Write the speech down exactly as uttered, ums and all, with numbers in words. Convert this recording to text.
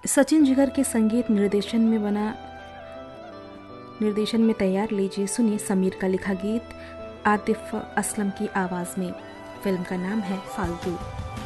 सचिन जिगर के संगीत निर्देशन में बना निर्देशन में तैयार, लीजिए सुनिए समीर का लिखा गीत आतिफ असलम की आवाज़ में। फिल्म का नाम है फालतू।